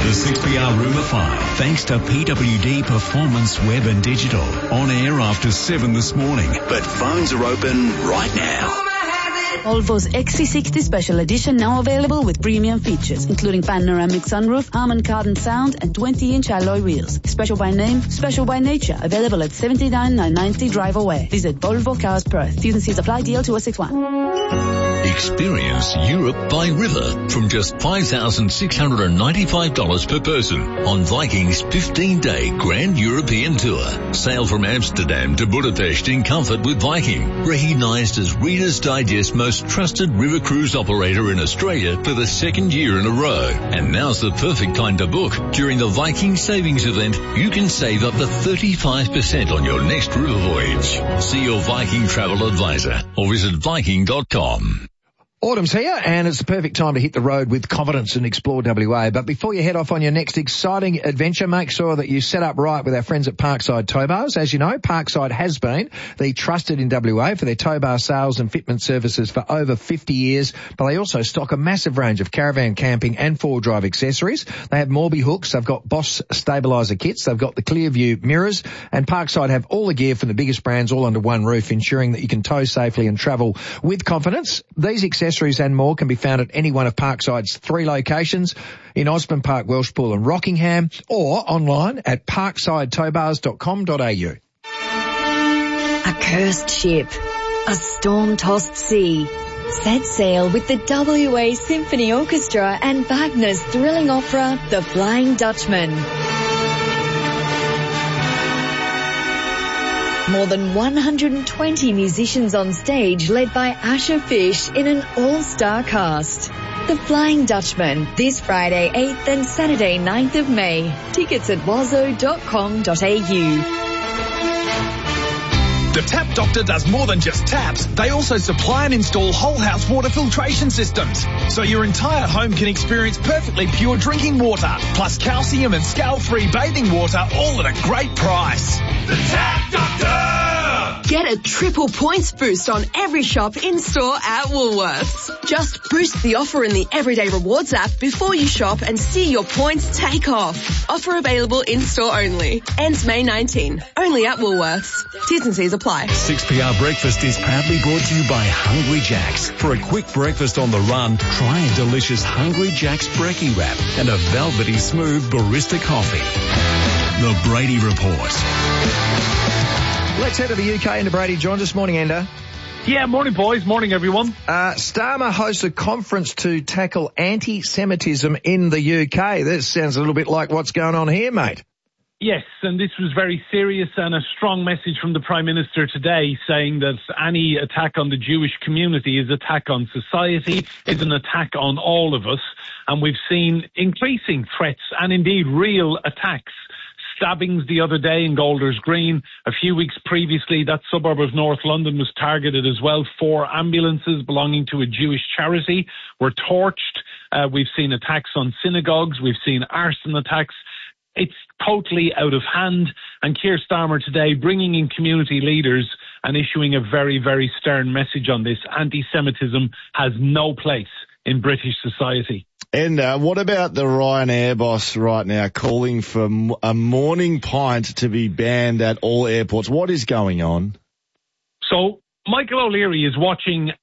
The 6PR Rumour 5, thanks to PWD Performance Web and Digital. On air after 7 this morning, but phones are open right now. Volvo's XC60 Special Edition now available with premium features, including panoramic sunroof, Harman Kardon sound, and 20-inch alloy wheels. Special by name, special by nature. Available at 79,990 Drive Away. Visit Volvo Cars Perth. T's and C's apply. DL 2061. Experience Europe by river from just $5,695 per person on Viking's 15-day Grand European Tour. Sail from Amsterdam to Budapest in comfort with Viking, recognised as Reader's Digest most trusted river cruise operator in Australia for the second year in a row. And now's the perfect time to book. During the Viking Savings Event, you can save up to 35% on your next river voyage. See your Viking travel advisor or visit Viking.com. Autumn's here, and it's the perfect time to hit the road with confidence and explore WA. But before you head off on your next exciting adventure, make sure that you set up right with our friends at Parkside Tow Bars. As you know, Parkside has been the trusted in WA for their tow bar sales and fitment services for over 50 years. But they also stock a massive range of caravan, camping and four-drive accessories. They have Morby hooks, they've got Boss stabiliser kits, they've got the Clearview mirrors, and Parkside have all the gear from the biggest brands all under one roof, ensuring that you can tow safely and travel with confidence. These accessories and more can be found at any one of Parkside's 3 locations in Osborne Park, Welshpool and Rockingham, or online at parksideTowbars.com.au. A cursed ship, a storm-tossed sea. Set sail with the WA Symphony Orchestra and Wagner's thrilling opera, The Flying Dutchman. More than 120 musicians on stage led by Asher Fish in an all-star cast. The Flying Dutchman, this Friday 8th and Saturday 9th of May. Tickets at wazo.com.au. The Tap Doctor does more than just taps. They also supply and install whole house water filtration systems. So your entire home can experience perfectly pure drinking water, plus calcium and scale-free bathing water, all at a great price. The Tap Doctor! Get a triple points boost on every shop in-store at Woolworths. Just boost the offer in the Everyday Rewards app before you shop and see your points take off. Offer available in-store only. Ends May 19. Only at Woolworths. T's and C's apply. 6PR Breakfast is proudly brought to you by Hungry Jack's. For a quick breakfast on the run, try a delicious Hungry Jack's Brekkie Wrap and a velvety smooth barista coffee. The Brady Report. Let's head to the UK. Ender Brady joins us. Morning, Ender. Yeah, morning, boys. Morning, everyone. Starmer hosts a conference to tackle anti-Semitism in the UK. This sounds a little bit like what's going on here, mate. Yes, and this was very serious and a strong message from the Prime Minister today, saying that any attack on the Jewish community is attack on society, is an attack on all of us. And we've seen increasing threats and indeed real attacks. Stabbings the other day in Golders Green. A few weeks previously, that suburb of North London was targeted as well. 4 ambulances belonging to a Jewish charity were torched. We've seen attacks on synagogues. We've seen arson attacks. It's totally out of hand. And Keir Starmer today bringing in community leaders and issuing a very, very stern message on this. Anti-Semitism has no place in British society. And what about the Ryanair boss right now calling for a morning pint to be banned at all airports? What is going on? So Michael O'Leary is watching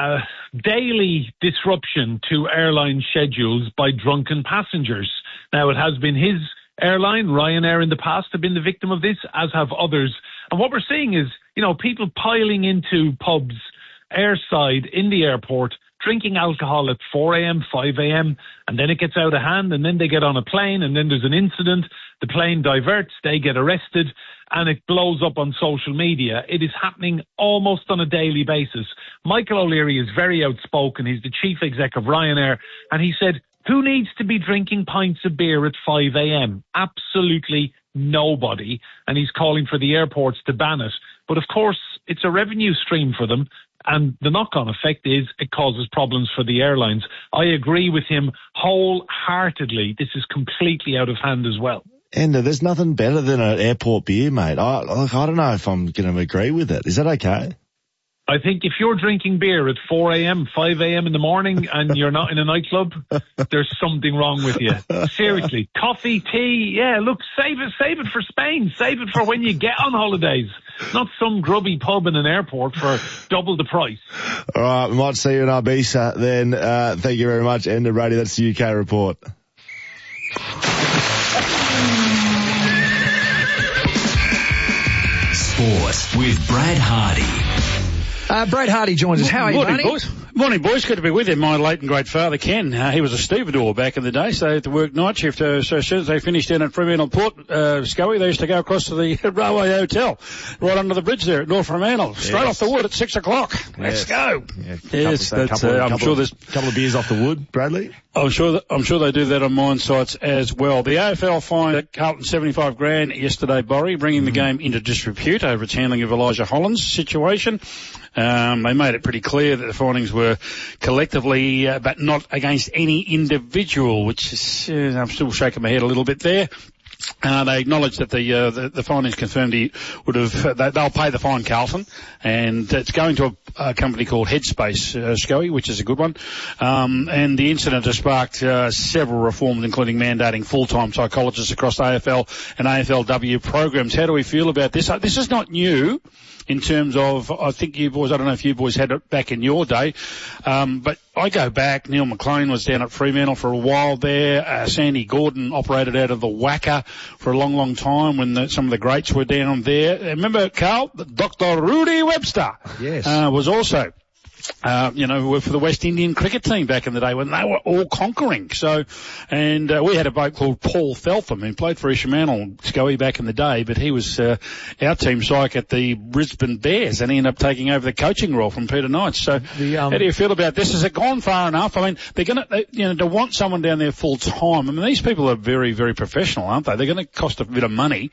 daily disruption to airline schedules by drunken passengers. Now, it has been his airline, Ryanair, in the past have been the victim of this, as have others. And what we're seeing is, people piling into pubs airside in the airport, drinking alcohol at 4 a.m., 5 a.m., and then it gets out of hand, and then they get on a plane, and then there's an incident, the plane diverts, they get arrested, and it blows up on social media. It is happening almost on a daily basis. Michael O'Leary is very outspoken. He's the chief exec of Ryanair, and he said, who needs to be drinking pints of beer at 5 a.m.? Absolutely nobody, and he's calling for the airports to ban it. But of course, it's a revenue stream for them, and the knock-on effect is it causes problems for the airlines. I agree with him wholeheartedly. This is completely out of hand as well. And there's nothing better than an airport beer, mate. I don't know if I'm going to agree with it. Is that okay? I think if you're drinking beer at 4 a.m., 5 a.m. in the morning and you're not in a nightclub, there's something wrong with you. Seriously. Coffee, tea, yeah, look, save it for Spain. Save it for when you get on holidays. Not some grubby pub in an airport for double the price. All right, we might see you in Ibiza then. Thank you very much, Enda Brady. That's the UK report. Sport with Brad Hardy. Brad Hardy joins us. How are you, Morning, boys. Morning, boys. Good to be with you. My late and great father, Ken, he was a stevedore back in the day, so they had to work night shift. So as soon as they finished down at Fremantle Port, Scully, they used to go across to the Railway Hotel, right under the bridge there at North Fremantle, straight off the wood at 6 o'clock. Let's go. Yeah, I'm sure there's a couple of beers off the wood, Bradley. I'm sure they do that on mine sites as well. The AFL fined Carlton $75,000 yesterday, Borry, bringing the game into disrepute over its handling of Elijah Holland's situation. They made it pretty clear that the findings were collectively, but not against any individual, which is, I'm still shaking my head a little bit there. They acknowledged that the findings confirmed he would have, they'll pay the fine, Carlton, and it's going to a company called Headspace, Scully, which is a good one. And the incident has sparked several reforms, including mandating full-time psychologists across AFL and AFLW programs. How do we feel about this? This is not new. In terms of, I think you boys, I don't know if you boys had it back in your day, but I go back, Neil McLean was down at Fremantle for a while there, Sandy Gordon operated out of the Wacker for a long, long time when some of the greats were down there. Remember, Carl, Dr. Rudy Webster was also for the West Indian cricket team back in the day when they were all conquering. So, and we had a bloke called Paul Feltham who played for Ishamantle, Scully, back in the day, but he was our team psych at the Brisbane Bears, and he ended up taking over the coaching role from Peter Knight. So, how do you feel about this? Has it gone far enough? I mean, they're going to, to want someone down there full time. I mean, these people are very, very professional, aren't they? They're going to cost a bit of money,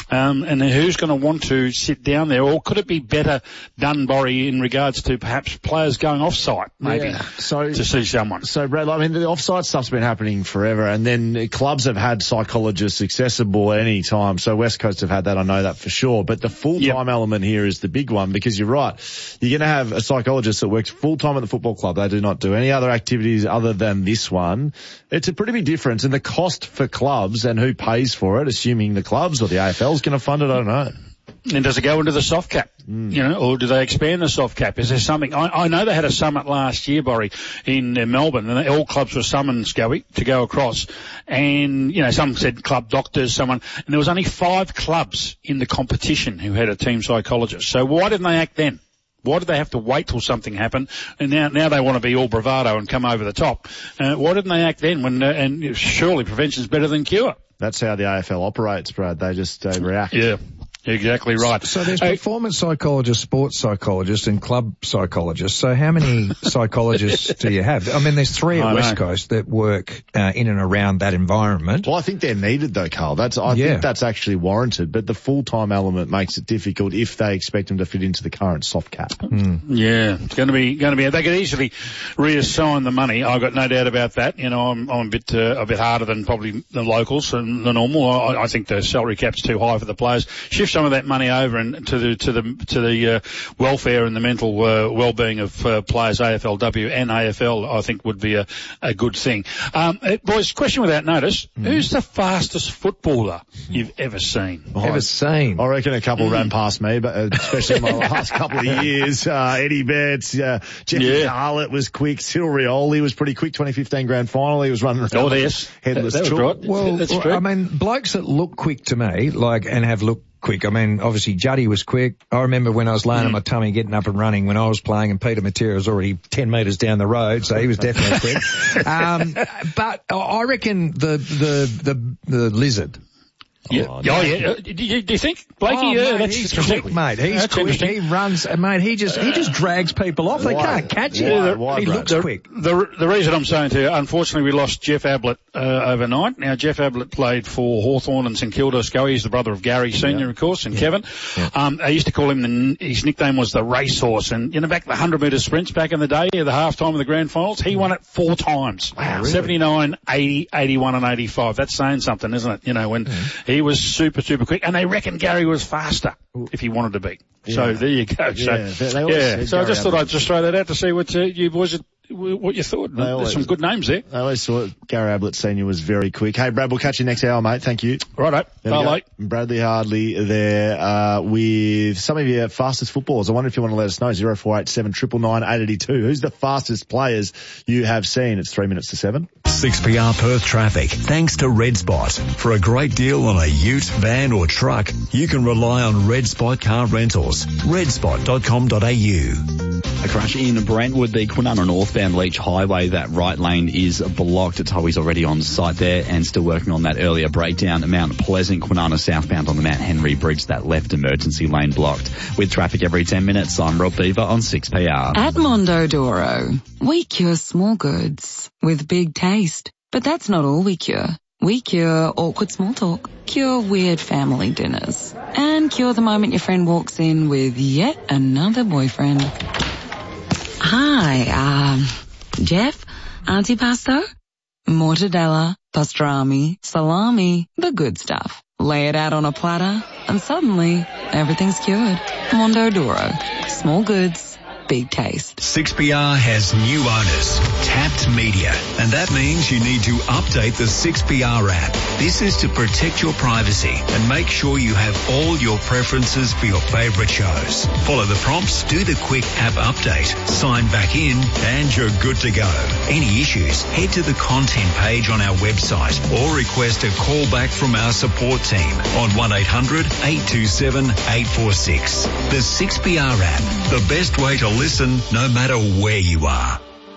and who's going to want to sit down there? Or could it be better done, Borry, in regards to perhaps players going off-site, maybe, to see someone? So, Brad, I mean, the off-site stuff's been happening forever, and then clubs have had psychologists accessible at any time. So West Coast have had that, I know that for sure. But the full-time element here is the big one, because you're right. You're going to have a psychologist that works full-time at the football club. They do not do any other activities other than this one. It's a pretty big difference. And the cost for clubs and who pays for it, assuming the clubs or the AFL is going to fund it, I don't know. And does it go into the soft cap, or do they expand the soft cap? Is there something? I know they had a summit last year, Borry, in Melbourne, and all clubs were summoned, Scully, to go across. And, some said club doctors, and there was only 5 clubs in the competition who had a team psychologist. So why didn't they act then? Why did they have to wait till something happened? And now they want to be all bravado and come over the top. Why didn't they act then and surely prevention's better than cure? That's how the AFL operates, Brad. They just react. Yeah. Exactly right. So there's performance psychologists, sports psychologists, and club psychologists. So how many psychologists do you have? I mean, there's 3 at West Coast that work in and around that environment. Well, I think they're needed though, Carl. I think that's actually warranted, but the full-time element makes it difficult if they expect them to fit into the current soft cap. Yeah, it's going to be, they could easily reassign the money. I've got no doubt about that. I'm a bit harder than probably the locals and the normal. I think the salary cap's too high for the players. Shift some of that money over and to the welfare and the mental well-being of players, AFLW and AFL, I think would be a good thing. Boys, question without notice: who's the fastest footballer you've ever seen? I reckon a couple ran past me, but especially in my last couple of years. Eddie Betts, Jeffrey Harlett was quick. Cyril Rioli was pretty quick. 2015 grand final, he was running around. Headless. That was right. Well, that's true. I mean, blokes that look quick to me, and have looked quick. I mean, obviously Juddy was quick. I remember when I was laying on my tummy getting up and running when I was playing, and Peter Matera was already 10 metres down the road, so he was definitely quick. But I reckon the lizard. Do you think, Blakey? He's quick, mate. He's quick. He runs, mate. He just drags people off. They can't catch him. He looks quick. The reason I'm saying to you, unfortunately, we lost Jeff Ablett overnight. Now, Jeff Ablett played for Hawthorn and St Kilda. He's the brother of Gary Senior, of course, and Kevin. I used to call him his nickname was the racehorse. And back the 100-metre sprints back in the day, at the halftime of the grand finals, he won it 4 times. Wow, really? 79, 80, 81, and 85. That's saying something, isn't it? When He was super, super quick, and they reckon Gary was faster if he wanted to be. Yeah. So there you go. So, so I just thought I'd just throw that out to see what you boys what you thought. There's some good names there. I always thought Gary Ablett Senior was very quick. Hey, Brad, we'll catch you next hour, mate. Thank you. Righto. Bye. Bradley Hardley there with some of your fastest footballers. I wonder if you want to let us know. 0487 999 882. Who's the fastest players you have seen? It's 3 minutes to 7. 6PR Perth traffic. Thanks to Red Spot. For a great deal on a ute, van or truck, you can rely on Red Spot Car Rentals. redspot.com.au. A crash in Brentwood, the Kwinana northbound Leach Highway. That right lane is blocked. Towi's already on site there and still working on that earlier breakdown. Mount Pleasant, Kwinana southbound on the Mount Henry Bridge, that left emergency lane blocked. With traffic every 10 minutes, I'm Rob Beaver on 6PR. At Mondodoro, we cure small goods with big taste. But that's not all we cure. We cure awkward small talk, cure weird family dinners, and cure the moment your friend walks in with yet another boyfriend. Hi, Jeff, antipasto, mortadella, pastrami, salami, the good stuff. Lay it out on a platter, and suddenly everything's cured. Mondodoro, small goods, big taste. 6PR has new owners, Tapped Media, and that means you need to update the 6PR app. This is to protect your privacy and make sure you have all your preferences for your favourite shows. Follow the prompts, do the quick app update, sign back in, and you're good to go. Any issues, head to the content page on our website or request a call back from our support team on 1800 827 846. The 6PR app, the best way to listen no matter where you are.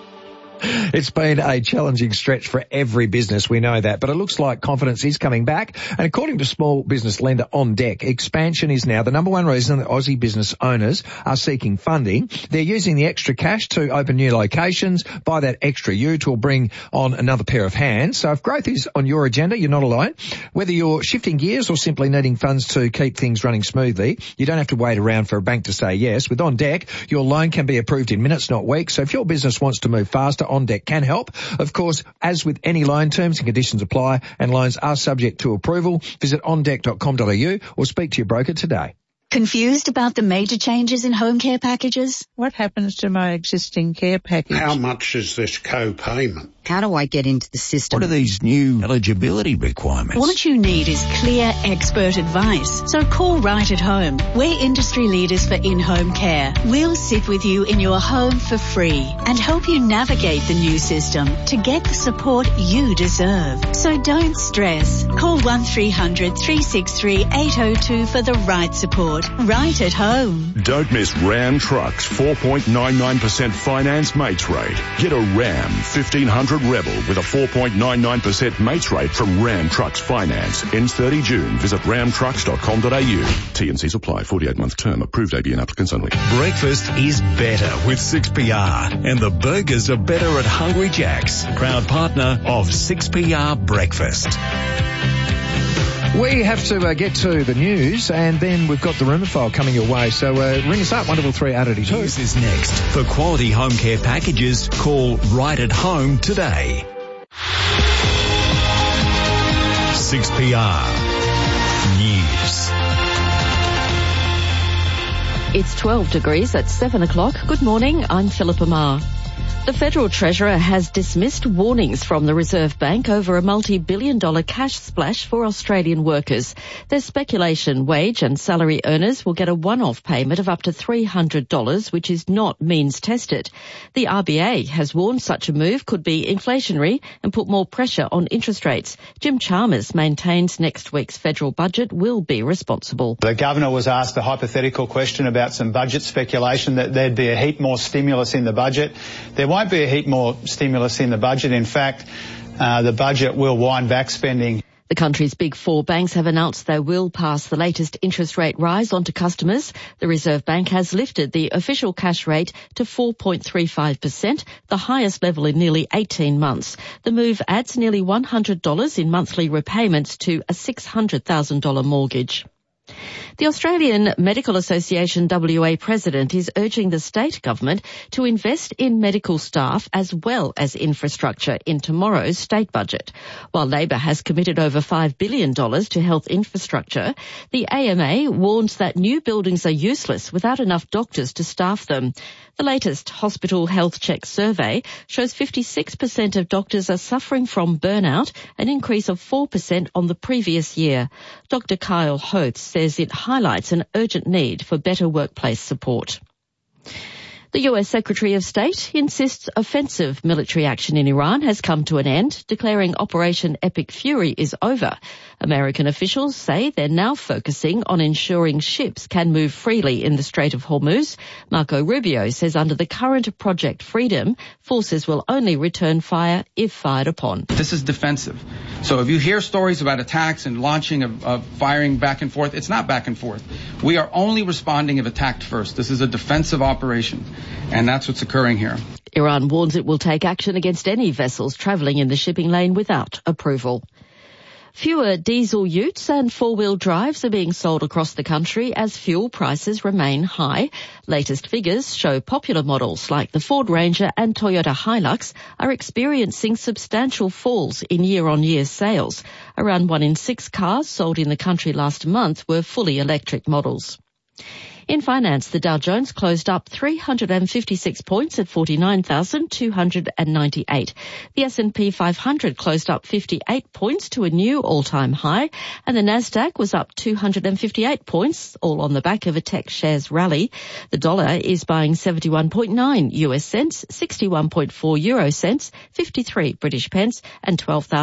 It's been a challenging stretch for every business, we know that, but it looks like confidence is coming back. And according to small business lender On Deck, expansion is now the number one reason that Aussie business owners are seeking funding. They're using the extra cash to open new locations, buy that extra ute or bring on another pair of hands. So if growth is on your agenda, you're not alone. Whether you're shifting gears or simply needing funds to keep things running smoothly, you don't have to wait around for a bank to say yes. With On Deck, your loan can be approved in minutes, not weeks. So if your business wants to move faster, On Deck can help. Of course, as with any loan, terms and conditions apply and loans are subject to approval. Visit ondeck.com.au or speak to your broker today. Confused about the major changes in home care packages? What happens to my existing care package? How much is this co-payment? How do I get into the system? What are these new eligibility requirements? What you need is clear expert advice. So call Right at Home. We're industry leaders for in-home care. We'll sit with you in your home for free and help you navigate the new system to get the support you deserve. So don't stress. Call 1300 363 802 for the right support. Right at Home. Don't miss Ram Trucks 4.99% finance mates rate. Get a Ram 1500 Rebel with a 4.99% mates rate from Ram Trucks Finance. Ends 30 June. Visit ramtrucks.com.au. T&Cs apply. 48-month term. Approved ABN applicants only. Breakfast is better with 6PR, and the burgers are better at Hungry Jack's, proud partner of 6PR Breakfast. We have to get to the news, and then we've got the rumour file coming your way. So ring us up, 133-882. News is next. For quality home care packages, call Right at Home today. 6PR News. It's 12 degrees at 7 o'clock. Good morning, I'm Philippa Marr. The Federal Treasurer has dismissed warnings from the Reserve Bank over a multi-billion-dollar cash splash for Australian workers. There's speculation wage and salary earners will get a one-off payment of up to $300, which is not means-tested. The RBA has warned such a move could be inflationary and put more pressure on interest rates. Jim Chalmers maintains next week's federal budget will be responsible. The Governor was asked a hypothetical question about some budget speculation that there'd be a heap more stimulus in the budget. There won't be a heap more stimulus in the budget. In fact, the budget will wind back spending. The country's big four banks have announced they will pass the latest interest rate rise on to customers. The Reserve Bank has lifted the official cash rate to 4.35%, the highest level in nearly 18 months. The move adds nearly $100 in monthly repayments to a $600,000 mortgage. The Australian Medical Association WA president is urging the state government to invest in medical staff as well as infrastructure in tomorrow's state budget. While Labor has committed over $5 billion to health infrastructure, the AMA warns that new buildings are useless without enough doctors to staff them. The latest Hospital Health Check survey shows 56% of doctors are suffering from burnout, an increase of 4% on the previous year. Dr. Kyle Hoth says it highlights an urgent need for better workplace support. The US Secretary of State insists offensive military action in Iran has come to an end, declaring Operation Epic Fury is over. American officials say they're now focusing on ensuring ships can move freely in the Strait of Hormuz. Marco Rubio says under the current Project Freedom, forces will only return fire if fired upon. This is defensive. So if you hear stories about attacks and launching of firing back and forth, it's not back and forth. We are only responding if attacked first. This is a defensive operation, and that's what's occurring here. Iran warns it will take action against any vessels travelling in the shipping lane without approval. Fewer diesel utes and four-wheel drives are being sold across the country as fuel prices remain high. Latest figures show popular models like the Ford Ranger and Toyota Hilux are experiencing substantial falls in year-on-year sales. Around 1 in 6 cars sold in the country last month were fully electric models. In finance, the Dow Jones closed up 356 points at 49,298. The S&P 500 closed up 58 points to a new all-time high, and the Nasdaq was up 258 points, all on the back of a tech shares rally. The dollar is buying 71.9 US cents, 61.4 euro cents, 53 British pence, and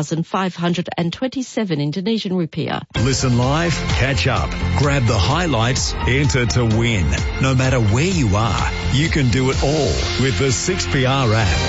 12,527 Indonesian rupiah. Listen live, catch up, grab the highlights, enter to win. No matter where you are, you can do it all with the 6PR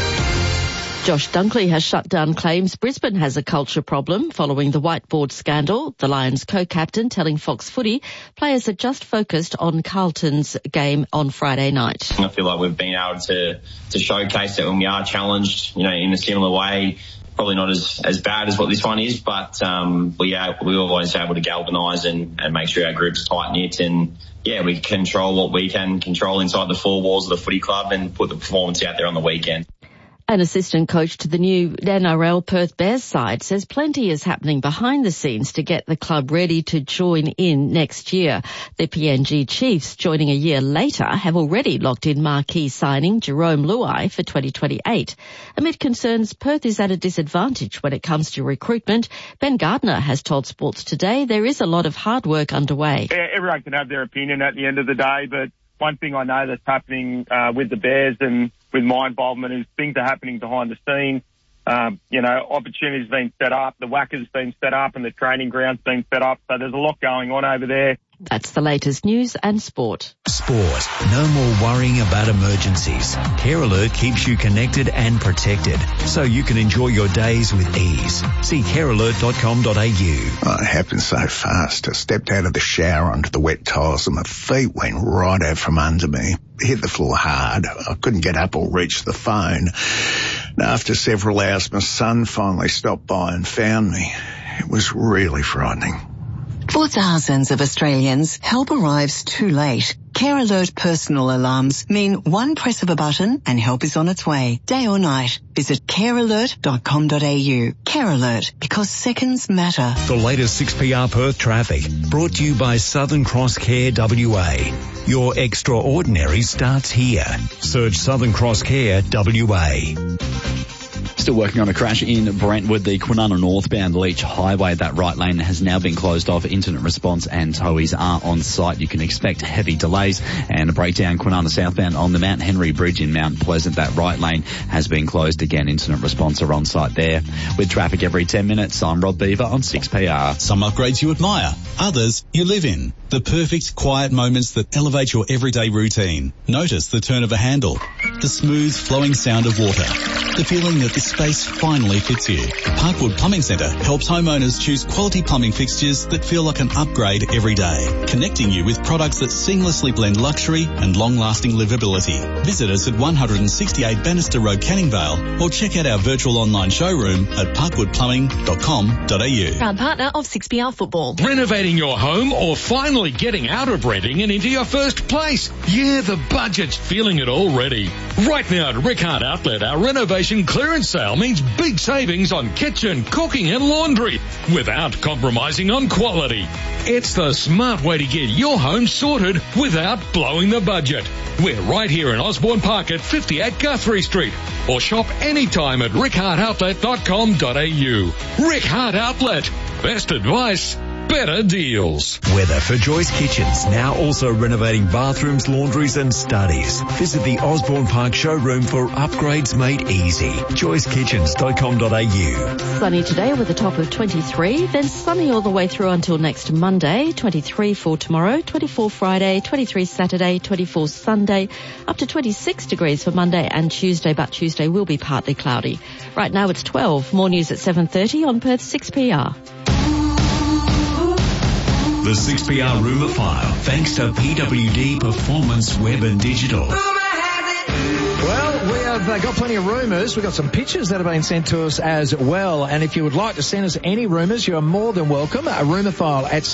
app. Josh Dunkley has shut down claims Brisbane has a culture problem following the whiteboard scandal. The Lions co-captain telling Fox Footy players are just focused on Carlton's game on Friday night. I feel like we've been able to showcase that when we are challenged, in a similar way. Probably not as bad as what this one is, but we always able to galvanise and make sure our group's tight-knit and, we control what we can control inside the four walls of the footy club and put the performance out there on the weekend. An assistant coach to the new NRL Perth Bears side says plenty is happening behind the scenes to get the club ready to join in next year. The PNG Chiefs, joining a year later, have already locked in marquee signing Jerome Luai for 2028. Amid concerns Perth is at a disadvantage when it comes to recruitment, Ben Gardner has told Sports Today there is a lot of hard work underway. Everyone can have their opinion at the end of the day, but one thing I know that's happening with the Bears and with my involvement is things are happening behind the scenes. Opportunities being set up, the WACA's been set up and the training ground's been set up. So there's a lot going on over there. That's the latest news and sport. Sport. No more worrying about emergencies. Care Alert keeps you connected and protected so you can enjoy your days with ease. See carealert.com.au. It happened so fast. I stepped out of the shower onto the wet tiles and my feet went right out from under me. Hit the floor hard. I couldn't get up or reach the phone. And after several hours, my son finally stopped by and found me. It was really frightening. For thousands of Australians, help arrives too late. Care Alert personal alarms mean one press of a button and help is on its way, day or night. Visit carealert.com.au. Care Alert, because seconds matter. The latest 6PR Perth traffic, brought to you by Southern Cross Care WA. Your extraordinary starts here. Search Southern Cross Care WA. Still working on a crash in Brentwood, the Kwinana northbound Leach Highway. That right lane has now been closed off. Incident response and towies are on site. You can expect heavy delays and a breakdown Kwinana southbound on the Mount Henry Bridge in Mount Pleasant. That right lane has been closed again. Incident response are on site there. With traffic every 10 minutes, I'm Rob Beaver on 6PR. Some upgrades you admire, others you live in. The perfect quiet moments that elevate your everyday routine. Notice the turn of a handle, the smooth flowing sound of water. The feeling that the space finally fits you. Parkwood Plumbing Centre helps homeowners choose quality plumbing fixtures that feel like an upgrade every day, connecting you with products that seamlessly blend luxury and long-lasting livability. Visit us at 168 Bannister Road, Canning Vale, or check out our virtual online showroom at parkwoodplumbing.com.au. Proud partner of 6PR Football. Renovating your home or finally getting out of renting and into your first place? Yeah, the budget's feeling it already. Right now at Rickard Outlet, our renovation clearance sale means big savings on kitchen, cooking and laundry without compromising on quality. It's the smart way to get your home sorted without blowing the budget. We're right here in Osborne Park at 58 Guthrie Street, or shop anytime at rickardoutlet.com.au. Rickard Outlet. Best advice, better deals. Weather for Joyce Kitchens, now also renovating bathrooms, laundries and studies. Visit the Osborne Park showroom for upgrades made easy. joycekitchens.com.au. Sunny today with a top of 23, then sunny all the way through until next Monday, 23 for tomorrow, 24 Friday, 23 Saturday, 24 Sunday, up to 26 degrees for Monday and Tuesday, but Tuesday will be partly cloudy. Right now it's 12. More news at 7:30 on Perth 6PR. The 6PR Rumour File, thanks to PWD Performance Web and Digital. Well, we have got plenty of rumours. We've got some pictures that have been sent to us as well. And if you would like to send us any rumours, you are more than welcome. A rumour file at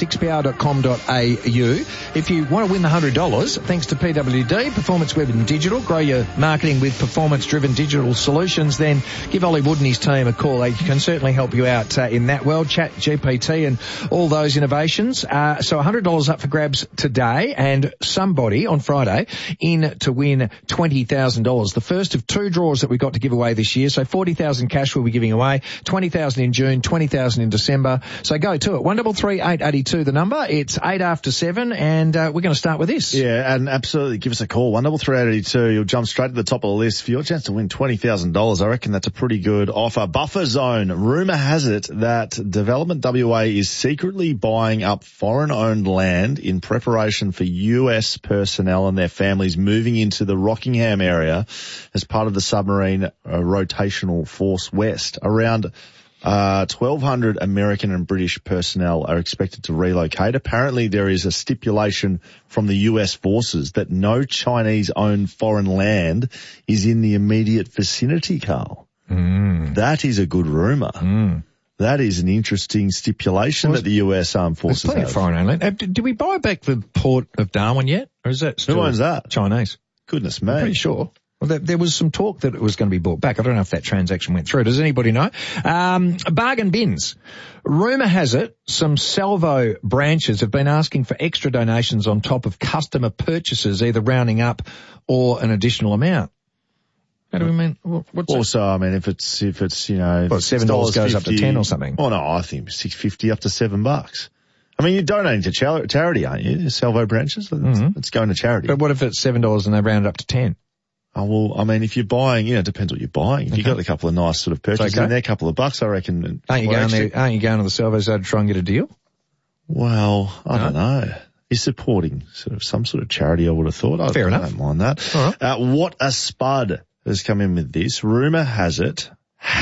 6pr.com.au. If you want to win the $100, thanks to PWD, Performance Web and Digital, grow your marketing with performance-driven digital solutions, then give Ollie Wood and his team a call. They can certainly help you out in that world, Chat GPT and all those innovations. So $100 up for grabs today, and somebody on Friday in to win $20,000. The first of two draws that we got to give away this year. So 40,000 cash we'll be giving away, 20,000 in June, 20,000 in December. So go to it. 133 882 the number. It's 8 after 7, and we're going to start with this. Yeah, and absolutely give us a call. 133 882. You'll jump straight to the top of the list for your chance to win $20,000. I reckon that's a pretty good offer. Buffer zone. Rumour has it that Development WA is secretly buying up foreign-owned land in preparation for US personnel and their families moving into the Rockingham area as part of the submarine rotational force west. Around 1,200 American and British personnel are expected to relocate. Apparently there is a stipulation from the US forces that no Chinese-owned foreign land is in the immediate vicinity, Carl. That is a good rumour. That is an interesting stipulation that the US Armed Forces have. There's plenty of foreign land. Did we buy back the port of Darwin yet? Or is that still... Who owns that? Chinese. Goodness me. I'm pretty sure. Well, there was some talk that it was going to be bought back. I don't know if that transaction went through. Does anybody know? Bargain bins. Rumour has it some Salvo branches have been asking for extra donations on top of customer purchases, either rounding up or an additional amount. How do we mean? What's also, I mean, if it's you know, what, $7 goes up to 10 or something. Oh no, I think $6.50 up to $7. I mean, you're donating to charity, aren't you? Salvo branches, it's going to charity. But what if it's $7 and they round it up to 10? Oh, well, I mean, if you're buying, it depends what you're buying. If you've got a couple of nice sort of purchases in there, a couple of bucks, I reckon. Aren't you going to the Salvo Zone to try and get a deal? Well, I don't know. He's supporting sort of some sort of charity, I would have thought. Fair enough. I don't mind that. All right. What a Spud has come in with this. Rumour has it,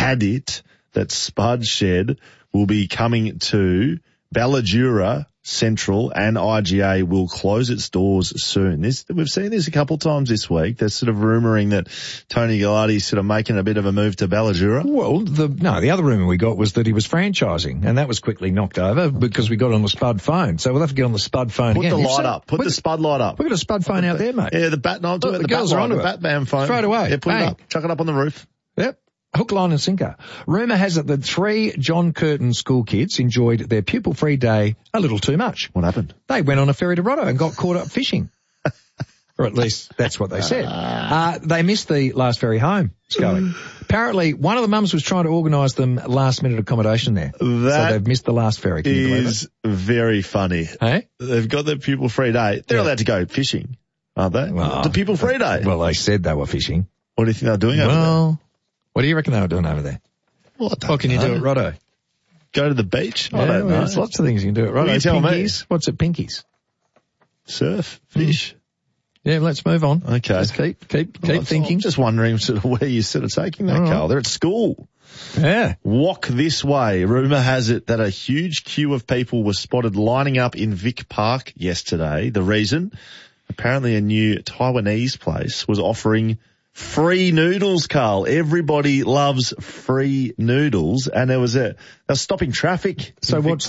that Spud Shed will be coming to Balladura Central, and IGA will close its doors soon. We've seen this a couple of times this week. They're sort of rumouring that Tony Gallardi's sort of making a bit of a move to Balladura. Well, the other rumour we got was that he was franchising, and that was quickly knocked over because we got on the Spud phone. So we'll have to get on the Spud phone again. Put the light up. Put the Spud light up. We've got a Spud phone out there, mate. Yeah, the girls are on the Batman phone. Straight away. Yeah, put it up. Chuck it up on the roof. Yep. Hook, line and sinker. Rumour has it that 3 John Curtin school kids enjoyed their pupil-free day a little too much. What happened? They went on a ferry to Roto and got caught up fishing. Or at least that's what they said. They missed the last ferry home, Scully. Apparently, one of the mums was trying to organise them last-minute accommodation there. So they've missed the last ferry. Can you believe it? Is very funny. Hey? They've got their pupil-free day. They're allowed to go fishing, aren't they? Well, the pupil-free day. Well, they said they were fishing. What do you think they're doing over there? What do you reckon they were doing over there? What can you do at Roto? Go to the beach? I don't know. There's lots of things you can do at Roto. You tell me. What's at Pinkies? Surf, fish. Yeah, let's move on. Okay. Let's keep thinking. I'm just wondering sort of where you're sort of taking that, Carl. They're at school. Yeah. Walk this way. Rumour has it that a huge queue of people was spotted lining up in Vic Park yesterday. The reason? Apparently a new Taiwanese place was offering free noodles, Carl. Everybody loves free noodles, and they were stopping traffic. So what's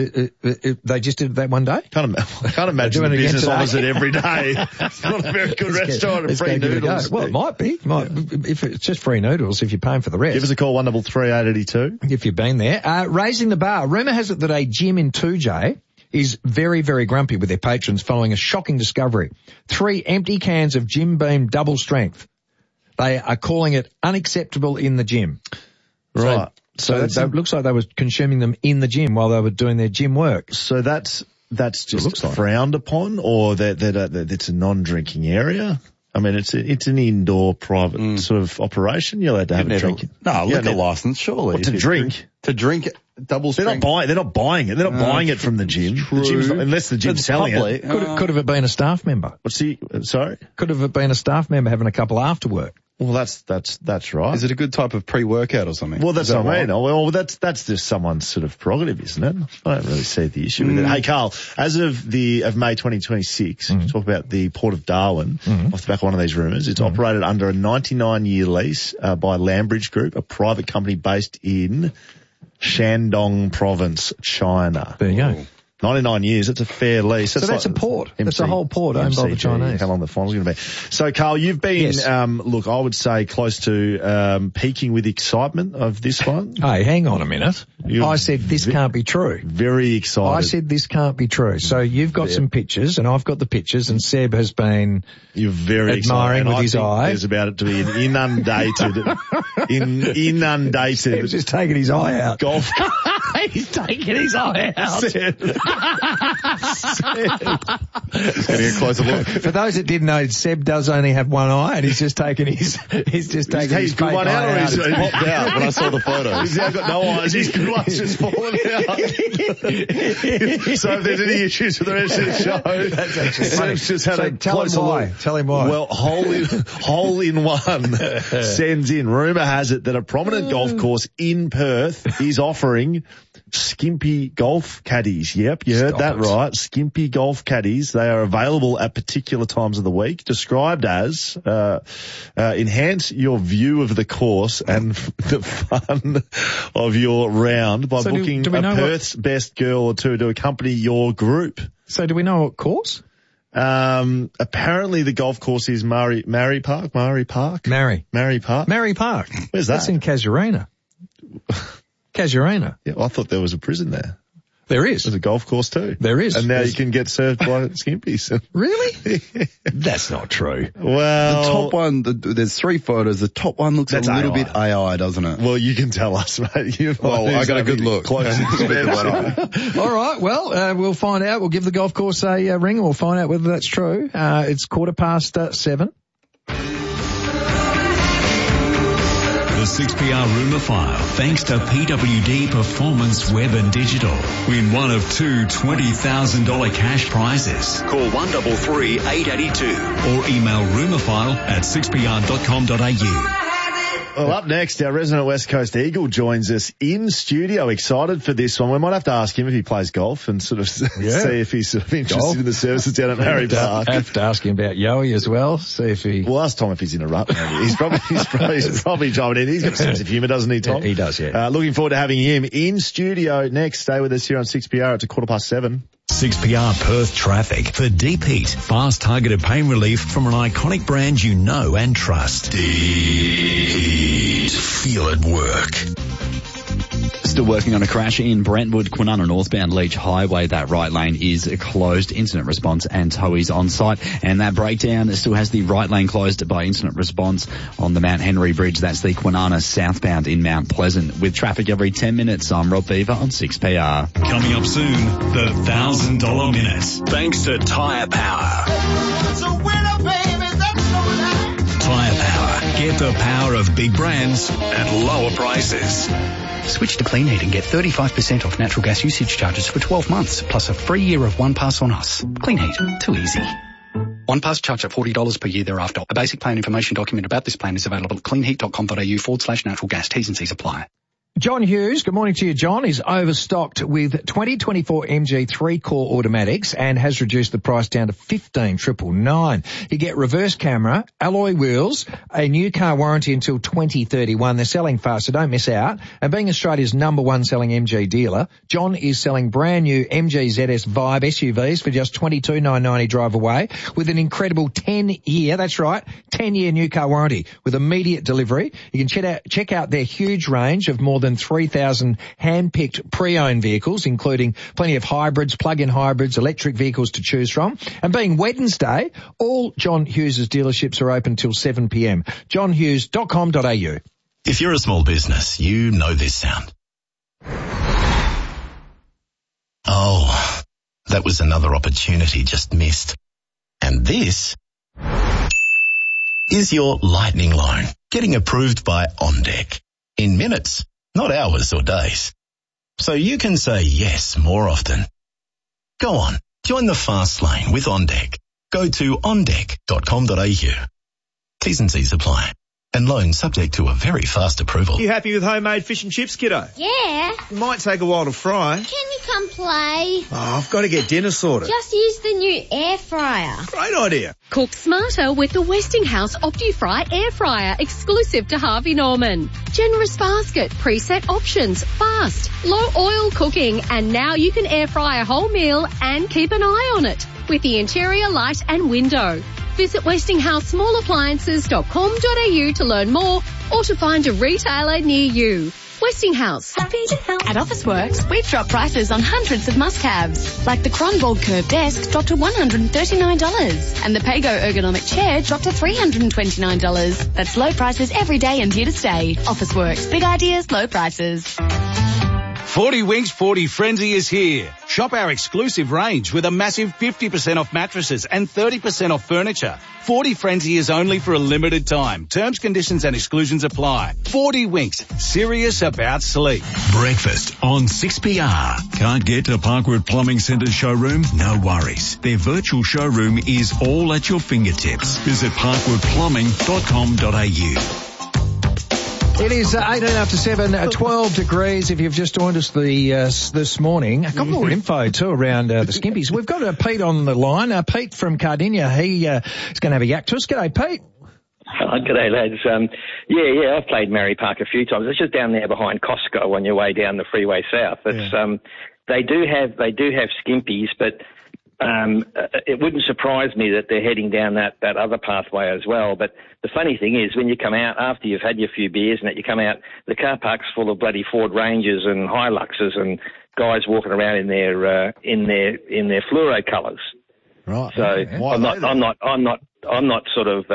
they just did that one day? Can't imagine the business offers it every day. It's not a very good restaurant of free noodles. Well, it might be. If it's just free noodles, if you're paying for the rest. Give us a call, 133 882. If you've been there. Raising the bar. Rumour has it that a gym in 2J is very, very grumpy with their patrons following a shocking discovery. 3 empty cans of Jim Beam double strength. They are calling it unacceptable in the gym. Right. So it looks like they were consuming them in the gym while they were doing their gym work. So that's just frowned upon, or that it's a non-drinking area? I mean, it's an indoor private sort of operation. You're allowed to have a drink. No, liquor license, surely. To drink? To drink double strength. They're not buying it. They're not buying it from the gym. True. Unless the gym's selling it. Could have it been a staff member? Sorry? Could have it been a staff member having a couple after work? Well, that's right. Is it a good type of pre-workout or something? Well, that's what I mean. Well, that's just someone's sort of prerogative, isn't it? I don't really see the issue with it. Hey, Carl, as of May 2026, talk about the Port of Darwin, off the back of one of these rumours. It's operated under a 99-year lease by Lambridge Group, a private company based in Shandong Province, China. There you go. 99 years, that's a fair lease. So that's a port. That's a whole port owned by the Chinese. How long the final's going to be. So, Carl, you've been, look, I would say close to peaking with excitement of this one. Hey, hang on a minute. I said this can't be true. Very excited. I said this can't be true. So you've got some pictures, and I've got the pictures, and Seb has been admiring with his eye. There's about it to be an inundated. Seb's just taking his eye out. Golf. He's taking his eye out. Just getting a closer look. For those that didn't know, Seb does only have one eye, and he's just taking his fake one eye out. out. He popped out when I saw the photos. He's now got no eyes. His good one's just fallen out. So if there's any issues with the rest of the show, that's actually funny. Seb's just had a closer look. Tell him why. Well, hole in one sends in. Rumour has it that a prominent golf course in Perth is offering skimpy golf caddies. Yep, you heard that right. Skimpy golf caddies. They are available at particular times of the week, described as enhance your view of the course and the fun of your round by booking a Perth's best girl or two to accompany your group. So do we know what course? Apparently the golf course is Murray Park. Murray Park. Where's that? That's in Casuarina. Casuarina. Yeah, well, I thought there was a prison there. There is. There's a golf course too. There is. And now you can get served by skimpies. Really? That's not true. Well, the top one, there's 3 photos. The top one looks a little bit AI, doesn't it? Well, you can tell us, mate. I got a good look. All right. Well, we'll find out. We'll give the golf course a ring and we'll find out whether that's true. It's 7:15. The 6PR Rumour File, thanks to PWD Performance Web and Digital. Win one of 2 $20,000 cash prizes. Call 133 882 or email rumourfile@6pr.com.au. Well, up next, our resident West Coast Eagle joins us in studio. Excited for this one. We might have to ask him if he plays golf and sort of see if he's sort of interested in the services down at Murray Park. I have to ask him about Yowie as well. See if he. Well, ask Tom if he's in a rut. Maybe. He's probably driving in. He's got a sense of humour, doesn't he, Tom? Yeah, he does. Yeah. Looking forward to having him in studio next. Stay with us here on 6PR. It's 7:15. 6PR Perth traffic for Deep Heat. Fast targeted pain relief from an iconic brand you know and trust. Deep Heat. Feel it work. Still working on a crash in Brentwood, Kwinana northbound Leach Highway. That right lane is closed. Incident response and towies on site. And that breakdown still has the right lane closed by incident response on the Mount Henry Bridge. That's the Kwinana southbound in Mount Pleasant. With traffic every 10 minutes, I'm Rob Beaver on 6PR. Coming up soon, the $1,000 Minute. Thanks to Tyre Power. It's a winner, baby. That's no lie. Tyre Power. Get the power of big brands at lower prices. Switch to Clean Heat and get 35% off natural gas usage charges for 12 months, plus a free year of One Pass on Us. Clean Heat, too easy. OnePass charged at $40 per year thereafter. A basic plan information document about this plan is available at cleanheat.com.au/natural gas. T's and C's apply. John Hughes, good morning to you, John, is overstocked with 2024 MG 3-core automatics and has reduced the price down to $15,999. You get reverse camera, alloy wheels, a new car warranty until 2031. They're selling fast, so don't miss out. And being Australia's #1 selling MG dealer, John is selling brand new MG ZS Vibe SUVs for just $22,990 drive away with an incredible 10-year, that's right, 10-year new car warranty with immediate delivery. You can check out their huge range of more than 3,000 hand-picked pre-owned vehicles, including plenty of hybrids, plug-in hybrids, electric vehicles to choose from. And being Wednesday, all John Hughes' dealerships are open till 7 p.m. johnhughes.com.au. If you're a small business, you know this sound. Oh, that was another opportunity just missed. And this is your lightning loan getting approved by OnDeck in minutes, not hours or days. So you can say yes more often. Go on, join the fast lane with OnDeck. Go to ondeck.com.au. T's and C's apply. And loans subject to a very fast approval. You happy with homemade fish and chips, kiddo? Yeah. It might take a while to fry. Can you come play? Oh, I've got to get dinner sorted. Just use the new air fryer. Great idea. Cook smarter with the Westinghouse OptiFry air fryer exclusive to Harvey Norman. Generous basket, preset options, fast, low oil cooking, and now you can air fry a whole meal and keep an eye on it with the interior light and window. Visit WestinghouseSmallAppliances.com.au to learn more or to find a retailer near you. Westinghouse. Happy to help. At Officeworks, we've dropped prices on hundreds of must-haves, like the Cronbold Curve Desk dropped to $139, and the Pago Ergonomic Chair dropped to $329. That's low prices every day and here to stay. Officeworks. Big ideas, low prices. 40 Winks 40 Frenzy is here. Shop our exclusive range with a massive 50% off mattresses and 30% off furniture. 40 Frenzy is only for a limited time. Terms, conditions and exclusions apply. 40 Winks. Serious about sleep. Breakfast on 6PR. Can't get to Parkwood Plumbing Centre's showroom? No worries. Their virtual showroom is all at your fingertips. Visit parkwoodplumbing.com.au. It is 18 after 7, 12 degrees if you've just joined us this morning. A couple more info too around the Skimpies. We've got Pete on the line. Pete from Cardinia. He is going to have a yak to us. G'day, Pete. G'day, lads. Yeah, I've played Mary Park a few times. It's just down there behind Costco on your way down the freeway south. It's they do have Skimpies, but it wouldn't surprise me that they're heading down that other pathway as well. But the funny thing is, when you come out after you've had your few beers and that, you come out, the car park's full of bloody Ford Rangers and Hiluxes and guys walking around in their fluoro colours. Right. So I'm not sort of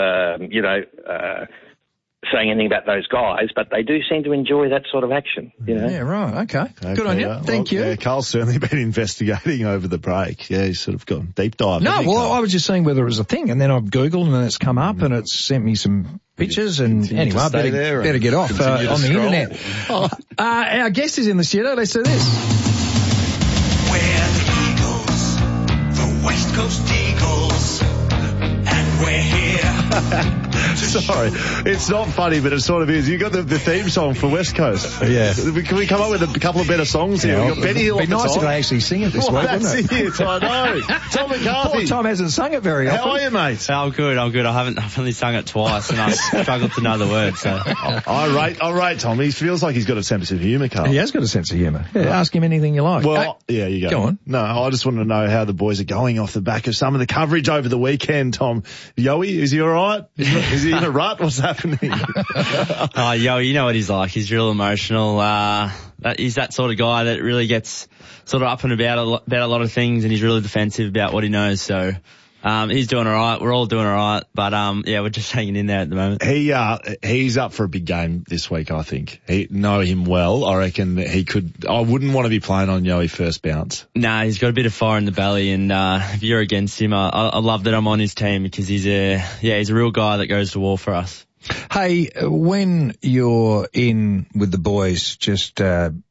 saying anything about those guys, but they do seem to enjoy that sort of action, you know. Yeah, right. Okay. Good on you. Thank you. Yeah, Carl's certainly been investigating over the break. Yeah, he's sort of gone deep dive. No, well, I was just saying whether it was a thing, and then I've Googled and it's come up and it's sent me some pictures, and anyway, I better get off on the internet. Our guest is in the studio. Let's do this. We're the Eagles, the West Coast Eagles, and we're here. Sorry, it's not funny, but it sort of is. You got the theme song for West Coast. Yeah. Can we come up with a couple of better songs here? We've got Benny Hill. It'd be nice if they actually sing it this week, wouldn't it? That's it, I know. Tom McCarthy. Poor Tom hasn't sung it very often. How are you, mate? I'm good. I've only sung it twice, and I struggled to know the words. So I rate Tom. He feels like he's got a sense of humour, Carl. He has got a sense of humour. Yeah, ask him anything you like. Well, yeah, you go. Go on. No, I just want to know how the boys are going off the back of some of the coverage over the weekend, Tom. Yoey, is he all right? Is he in a rut? What's happening? Yoey, you know what he's like. He's real emotional. He's that sort of guy that really gets sort of up and about a lot of things, and he's really defensive about what he knows. So he's doing all right. We're all doing all right, but we're just hanging in there at the moment. He's up for a big game this week, I think. Know him well. I reckon he could. I wouldn't want to be playing on Yoey first bounce. Nah, he's got a bit of fire in the belly, and if you're against him, I love that I'm on his team because he's a real guy that goes to war for us. Hey, when you're in with the boys, just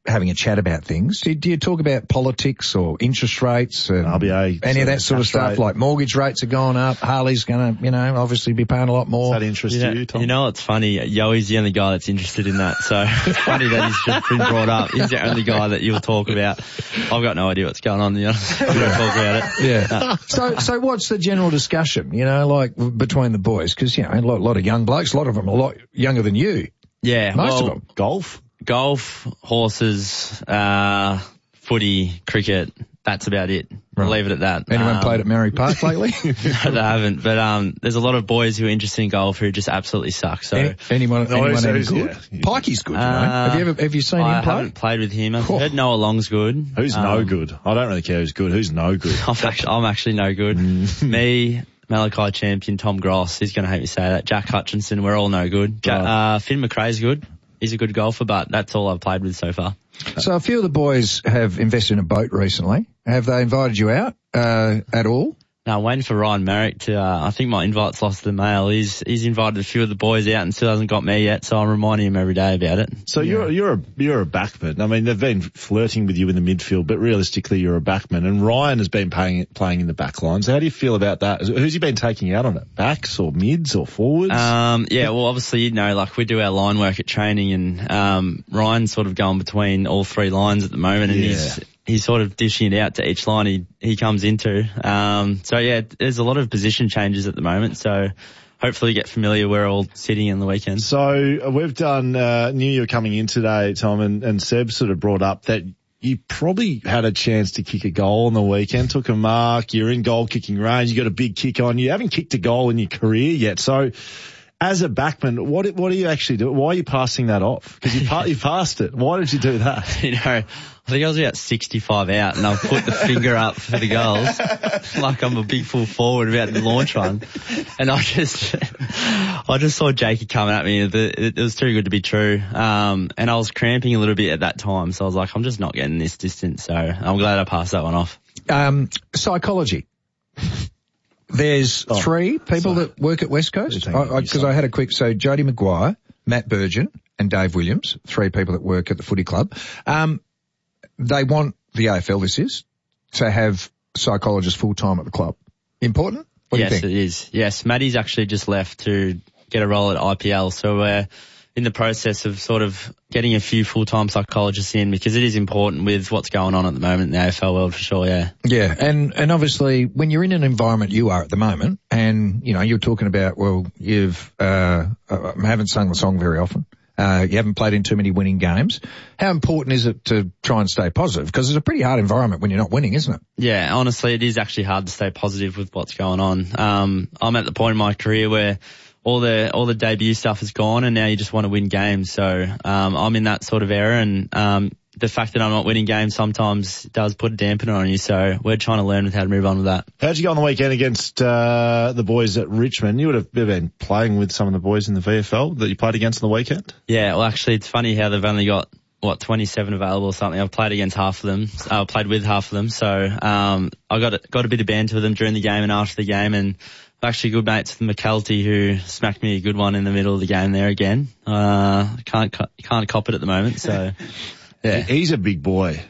having a chat about things. Do you talk about politics or interest rates and RBA, any of that sort of stuff? Like mortgage rates are going up. Harley's going to, obviously be paying a lot more. Does that interest you, Tom? You know, it's funny. Yoey's the only guy that's interested in that. So it's funny that he's just been brought up. He's the only guy that you'll talk about. I've got no idea what's going on. We don't talk about it. Yeah. So what's the general discussion, like between the boys? Because, a lot of young blokes, a lot of them are a lot younger than you. Yeah. Most of them. Golf, horses, footy, cricket. That's about it. Right. I'll leave it at that. Anyone played at Mary Park lately? No, they haven't. But there's a lot of boys who are interested in golf who just absolutely suck. So anyone any good? Yeah. Pikey's good. Have you seen him play? I haven't played with him. I've heard Noah Long's good. Who's no good? I don't really care who's good. Who's no good? I'm actually no good. Me, Malachi Champion, Tom Gross. He's going to hate me say that. Jack Hutchinson. We're all no good. Finn McRae's good. He's a good golfer, but that's all I've played with so far. So a few of the boys have invested in a boat recently. Have they invited you out at all? No, I'm waiting for Ryan Merrick to, I think my invite's lost to the mail. He's invited a few of the boys out and still hasn't got me yet, so I'm reminding him every day about it. So you're a backman. I mean, they've been flirting with you in the midfield, but realistically you're a backman, and Ryan has been playing in the back line. So how do you feel about that? Who's he been taking out on it? Backs or mids or forwards? Well, obviously, we do our line work at training, and Ryan's sort of going between all three lines at the moment, and he's sort of dishing it out to each line he comes into. There's a lot of position changes at the moment. So hopefully get familiar. We're all sitting in the weekend. So we've done, knew you were coming in today, Tom, and Seb sort of brought up that you probably had a chance to kick a goal on the weekend, took a mark, you're in goal kicking range, you got a big kick on, you haven't kicked a goal in your career yet. So as a backman, what do you actually do? Why are you passing that off? Because you passed it. Why did you do that? I think I was about 65 out and I put the finger up for the goals like I'm a big full forward about to launch one. And I just saw Jakey coming at me. It was too good to be true. And I was cramping a little bit at that time. So I was like, I'm just not getting this distance. So I'm glad I passed that one off. Psychology. There's three people that work at West Coast. Because I had a quick, so Jody Maguire, Matt Burgeon and Dave Williams, three people that work at the footy club. They want the AFL, this is, to have psychologists full-time at the club. Important? What do you think? Yes, it is. Yes, Matty's actually just left to get a role at IPL, so we're in the process of sort of getting a few full-time psychologists in because it is important with what's going on at the moment in the AFL world for sure, yeah. Yeah, and obviously when you're in an environment you are at the moment and, you're talking about, you've, I haven't sung the song very often. You haven't played in too many winning games. How important is it to try and stay positive? Because it's a pretty hard environment when you're not winning, isn't it? Yeah, honestly, it is actually hard to stay positive with what's going on. I'm at the point in my career where all the debut stuff is gone and now you just want to win games. So, I'm in that sort of era and, the fact that I'm not winning games sometimes does put a dampener on you. So we're trying to learn how to move on with that. How'd you go on the weekend against, the boys at Richmond? You would have been playing with some of the boys in the VFL that you played against on the weekend? Yeah, well actually it's funny how they've only got, 27 available or something. I've played against half of them. I played with half of them. So, I got a bit of banter with them during the game and after the game and actually good mates with McKelty who smacked me a good one in the middle of the game there again. Can't cop it at the moment. So, yeah. He's a big boy.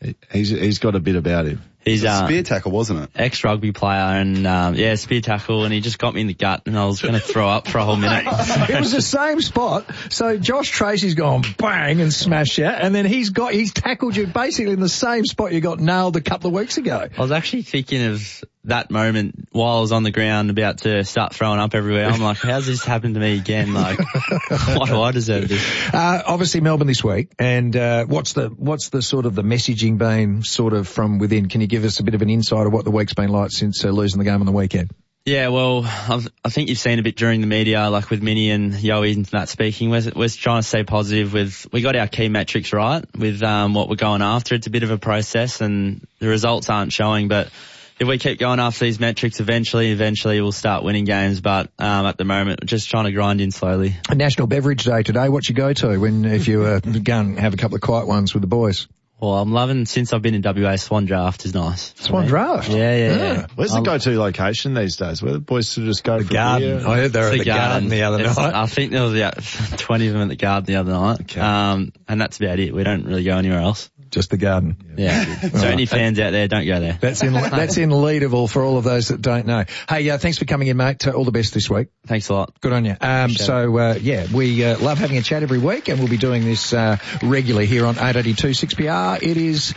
He's got a bit about him. He's a spear tackle, wasn't it? Ex-rugby player and, spear tackle and he just got me in the gut and I was going to throw up for a whole minute. It was the same spot. So Josh Tracy's gone bang and smashed you and then he's tackled you basically in the same spot you got nailed a couple of weeks ago. I was actually thinking of that moment while I was on the ground about to start throwing up everywhere. I'm like, how's this happened to me again? Like, why do I deserve this? Obviously Melbourne this week and, what's the sort of the messaging been sort of from within? Can you give us a bit of an insight of what the week's been like since losing the game on the weekend? Yeah, well, I think you've seen a bit during the media, like with Minnie and Yoey and that speaking. We're trying to stay positive we got our key metrics right with, what we're going after. It's a bit of a process and the results aren't showing, but if we keep going after these metrics, eventually we'll start winning games. But at the moment, we're just trying to grind in slowly. National Beverage Day today. What you go to if you go and have a couple of quiet ones with the boys? Well, I'm loving, since I've been in WA, Swan Draft is nice. Swan Draft? Yeah. Where's the go-to location these days? Where the boys should just go for the garden. beer? I heard they were at the garden the other night. I think there was about 20 of them at the garden the other night. Okay. And that's about it. We don't really go anywhere else. Just the garden. Yeah. So any fans out there, don't go there. That's in Leederville for all of those that don't know. Hey, thanks for coming in, mate. All the best this week. Thanks a lot. Good on you. We love having a chat every week, and we'll be doing this regularly here on 882 6PR. It is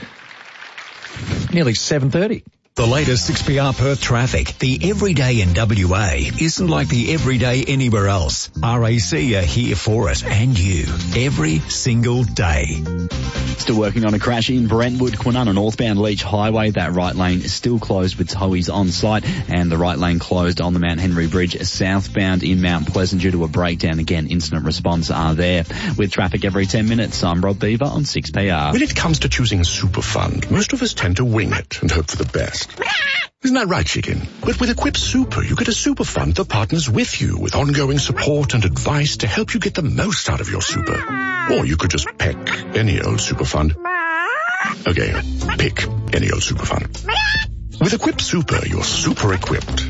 nearly 7:30. The latest 6PR Perth traffic. The everyday in WA isn't like the everyday anywhere else. RAC are here for it and you every single day. Still working on a crash in Brentwood, Kwinana northbound Leach Highway. That right lane is still closed with towies on site, and the right lane closed on the Mount Henry Bridge southbound in Mount Pleasant due to a breakdown. Again, incident response are there. With traffic every 10 minutes, I'm Rob Beaver on 6PR. When it comes to choosing a super fund, most of us tend to wing it and hope for the best. Isn't that right, chicken? But with Equip Super, you get a super fund that partners with you with ongoing support and advice to help you get the most out of your super. Or you could just pick any old super fund. Okay, pick any old super fund. With Equip Super, you're super equipped.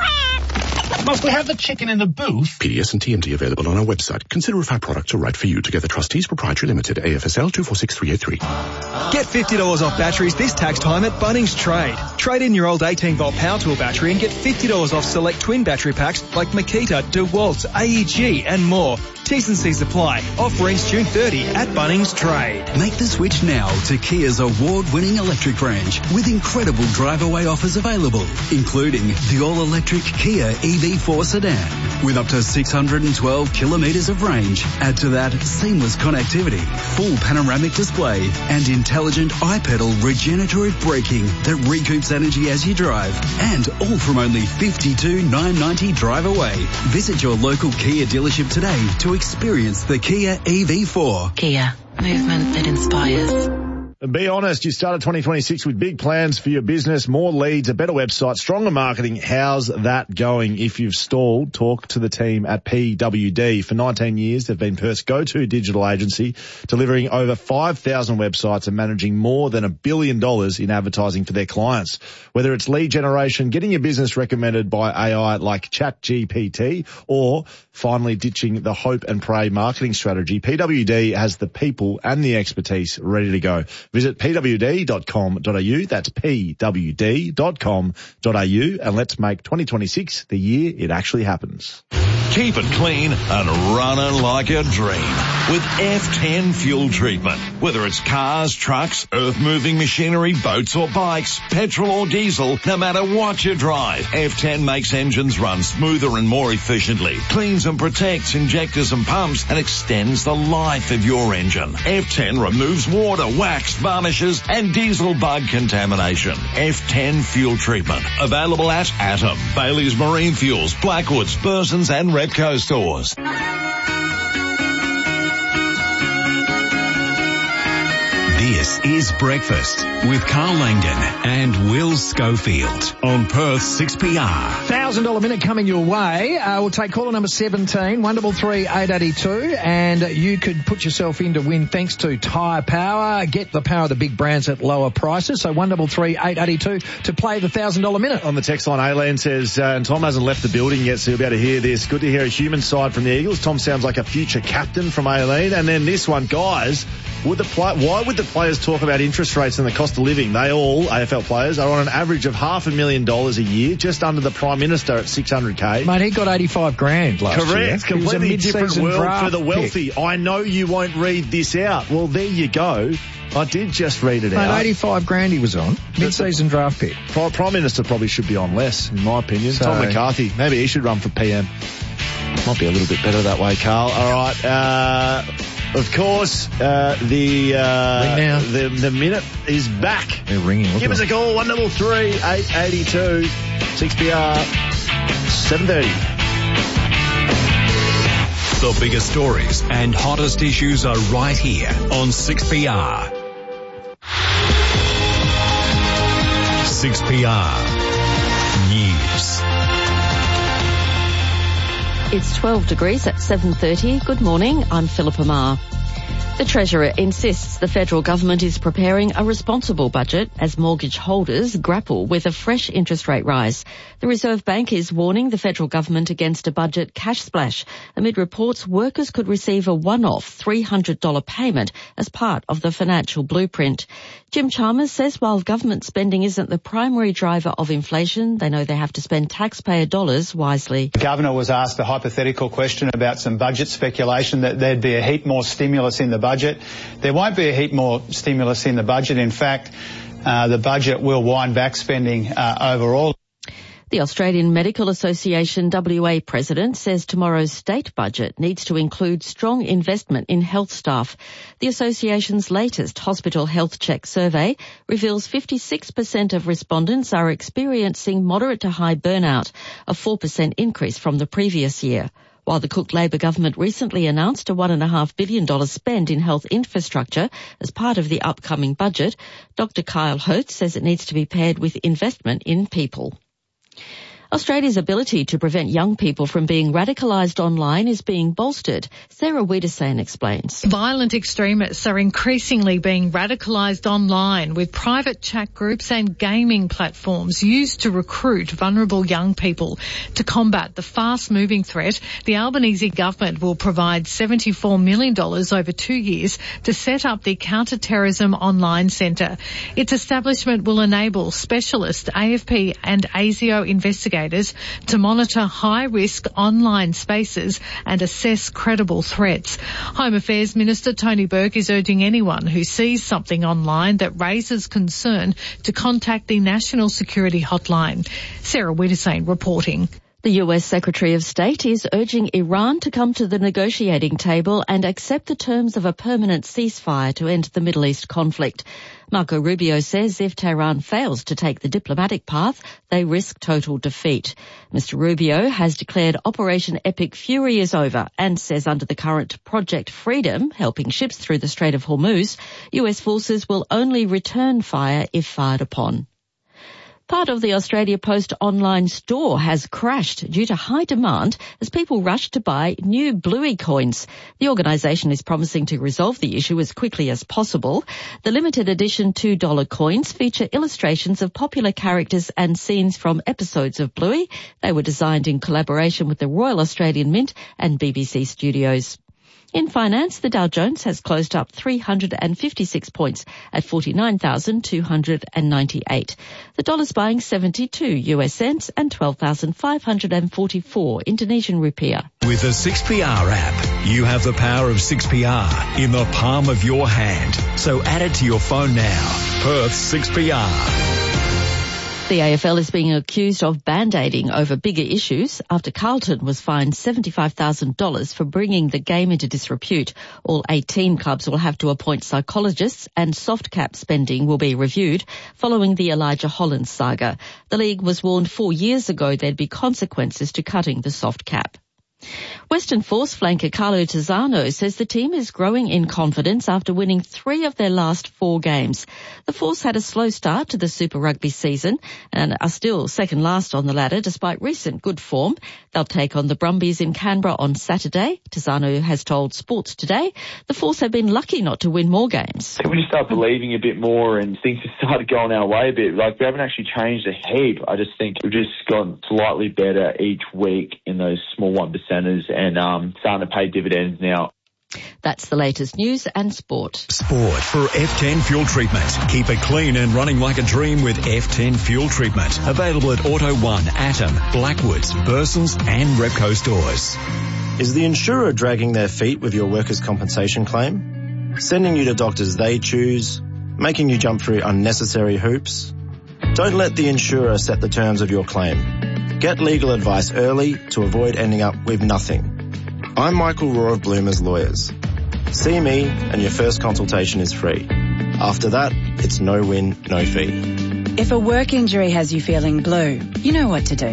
Must we have the chicken in the booth? PDS and TMT available on our website. Consider if our products are right for you. Together Trustees Proprietary Limited, AFSL 246383. Get $50 off batteries this tax time at Bunnings Trade. Trade in your old 18-volt power tool battery and get $50 off select twin battery packs like Makita, DeWalt, AEG and more. T's and C's apply. Offer ends June 30 at Bunnings Trade. Make the switch now to Kia's award-winning electric range with incredible drive-away offers available, including the all-electric Kia EV4 sedan with up to 612 kilometres of range. Add to that seamless connectivity, full panoramic display and intelligent iPedal regenerative braking that recoups energy as you drive, and all from only $52,990 drive away. Visit your local Kia dealership today to experience the Kia EV4. Kia, movement that inspires. And be honest, you started 2026 with big plans for your business, more leads, a better website, stronger marketing. How's that going? If you've stalled, talk to the team at PWD. For 19 years, they've been Perth's go-to digital agency, delivering over 5,000 websites and managing more than $1 billion in advertising for their clients. Whether it's lead generation, getting your business recommended by AI like ChatGPT, or finally ditching the hope and pray marketing strategy, PWD has the people and the expertise ready to go. Visit pwd.com.au. That's pwd.com.au, and let's make 2026 the year it actually happens. Keep it clean and running like a dream with F10 fuel treatment. Whether it's cars, trucks, earth-moving machinery, boats or bikes, petrol or diesel, no matter what you drive, F10 makes engines run smoother and more efficiently, cleans and protects injectors and pumps, and extends the life of your engine. F10 removes water, wax, varnishes and diesel bug contamination. F10 fuel treatment. Available at Atom, Bailey's Marine Fuels, Blackwoods, Burson's and Repco stores. This is Breakfast with Carl Langdon and Will Schofield on Perth 6PR. $1,000 minute coming your way. We'll take caller number 17, 133 882, and you could put yourself in to win thanks to Tyre Power. Get the power of the big brands at lower prices. So 133 882 to play the $1,000 minute. On the text line, Aileen says, and Tom hasn't left the building yet, so you'll be able to hear this. Good to hear a human side from the Eagles. Tom sounds like a future captain from Aileen. And then this one, guys, why would the players talk about interest rates and the cost of living? They all, AFL players, are on an average of $500,000 a year, just under the Prime Minister at $600K. Mate, he got 85 grand last year. Correct. Completely different world for the wealthy. Pick. I know you won't read this out. Well, there you go. I did just read it out. 85 grand he was on. Mid-season draft pick. Prime Minister probably should be on less, in my opinion. So, Tom McCarthy, maybe he should run for PM. Might be a little bit better that way, Carl. All right. Of course, the minute is back. They're ringing. Give us a call, 133 882 6PR 730. The biggest stories and hottest issues are right here on 6PR. 6PR News. It's 12 degrees at 7:30. Good morning, I'm Philippa Marr. The Treasurer insists the federal government is preparing a responsible budget as mortgage holders grapple with a fresh interest rate rise. The Reserve Bank is warning the federal government against a budget cash splash amid reports workers could receive a one-off $300 payment as part of the financial blueprint. Jim Chalmers says while government spending isn't the primary driver of inflation, they know they have to spend taxpayer dollars wisely. The Governor was asked a hypothetical question about some budget speculation that there'd be a heap more stimulus in the budget. There won't be a heap more stimulus in the budget. In fact, the budget will wind back spending overall. The Australian Medical Association WA president says tomorrow's state budget needs to include strong investment in health staff. The association's latest hospital health check survey reveals 56% of respondents are experiencing moderate to high burnout, a 4% increase from the previous year. While the Cook Labor government recently announced a $1.5 billion spend in health infrastructure as part of the upcoming budget, Dr. Kyle Hertz says it needs to be paired with investment in people. Australia's ability to prevent young people from being radicalised online is being bolstered. Sarah Wiedersehen explains. Violent extremists are increasingly being radicalised online with private chat groups and gaming platforms used to recruit vulnerable young people. To combat the fast-moving threat, the Albanese government will provide $74 million over 2 years to set up the Counter-Terrorism Online Centre. Its establishment will enable specialist AFP and ASIO investigators to monitor high-risk online spaces and assess credible threats. Home Affairs Minister Tony Burke is urging anyone who sees something online that raises concern to contact the National Security Hotline. Sarah Wiedersehen reporting. The US Secretary of State is urging Iran to come to the negotiating table and accept the terms of a permanent ceasefire to end the Middle East conflict. Marco Rubio says if Tehran fails to take the diplomatic path, they risk total defeat. Mr. Rubio has declared Operation Epic Fury is over and says under the current Project Freedom, helping ships through the Strait of Hormuz, US forces will only return fire if fired upon. Part of the Australia Post online store has crashed due to high demand as people rush to buy new Bluey coins. The organisation is promising to resolve the issue as quickly as possible. The limited edition $2 coins feature illustrations of popular characters and scenes from episodes of Bluey. They were designed in collaboration with the Royal Australian Mint and BBC Studios. In finance, the Dow Jones has closed up 356 points at 49,298. The dollar's buying 72 US cents and 12,544 Indonesian rupiah. With the 6PR app, you have the power of 6PR in the palm of your hand. So add it to your phone now. Perth 6PR. The AFL is being accused of band-aiding over bigger issues after Carlton was fined $75,000 for bringing the game into disrepute. All 18 clubs will have to appoint psychologists and soft cap spending will be reviewed following the Elijah Holland saga. The league was warned 4 years ago there'd be consequences to cutting the soft cap. Western Force flanker Carlo Tizzano says the team is growing in confidence after winning 3 of their last 4 games. The Force had a slow start to the Super Rugby season and are still second last on the ladder despite recent good form. They'll take on the Brumbies in Canberra on Saturday. Tizzano has told Sports Today the Force have been lucky not to win more games. We just start believing a bit more and things have started going our way a bit. Like, we haven't actually changed a heap. I just think we've just gotten slightly better each week in those small 1%ers and starting to pay dividends now. That's the latest news and sport. Sport for F10 Fuel Treatment. Keep it clean and running like a dream with F10 Fuel Treatment. Available at Auto 1, Atom, Blackwoods, Burson's and Repco stores. Is the insurer dragging their feet with your workers' compensation claim? Sending you to doctors they choose? Making you jump through unnecessary hoops? Don't let the insurer set the terms of your claim. Get legal advice early to avoid ending up with nothing. I'm Michael Rohr of Bloomers Lawyers. See me and your first consultation is free. After that, it's no win, no fee. If a work injury has you feeling blue, you know what to do.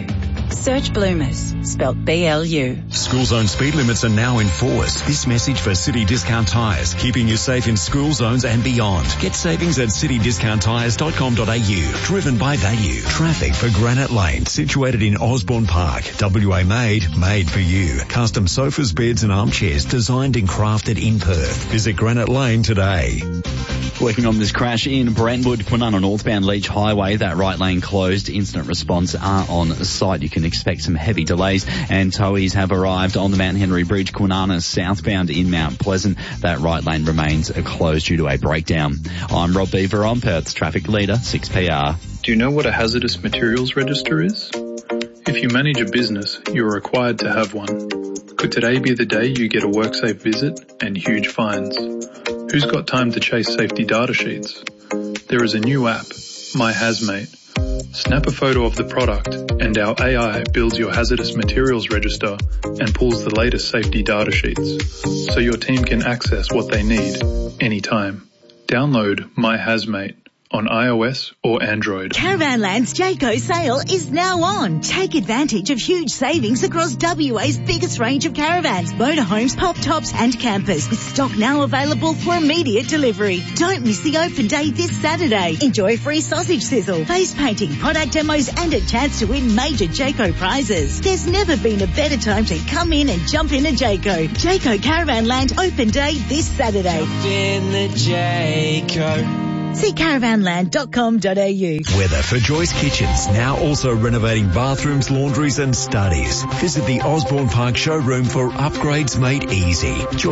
Search Bloomers, spelt B-L-U. School zone speed limits are now in force. This message for City Discount Tyres, keeping you safe in school zones and beyond. Get savings at citydiscounttires.com.au. Driven by value. Traffic for Granite Lane, situated in Osborne Park. WA made for you. Custom sofas, beds and armchairs designed and crafted in Perth. Visit Granite Lane today. Working on this crash in Brentwood, Kwinana northbound Leach Highway. That right lane closed. Incident response are on site. You can expect some heavy delays, and towies have arrived on the Mount Henry Bridge, Kwinana southbound in Mount Pleasant. That right lane remains closed due to a breakdown. I'm Rob Beaver on Perth's traffic leader, 6PR. Do you know what a hazardous materials register is? If you manage a business, you're required to have one. Could today be the day you get a WorkSafe visit and huge fines? Who's got time to chase safety data sheets? There is a new app, My Hazmate. Snap a photo of the product and our AI builds your hazardous materials register and pulls the latest safety data sheets so your team can access what they need anytime. Download My Hazmate on iOS or Android. Caravanland's Jayco sale is now on. Take advantage of huge savings across WA's biggest range of caravans, motorhomes, pop tops and campers, with stock now available for immediate delivery. Don't miss the open day this Saturday. Enjoy free sausage sizzle, face painting, product demos and a chance to win major Jayco prizes. There's never been a better time to come in and jump in a Jayco. Jayco Caravanland open day this Saturday. Jump in the Jayco. See caravanland.com.au. Weather for Joyce Kitchens, now also renovating bathrooms, laundries and studies. Visit the Osborne Park showroom for upgrades made easy.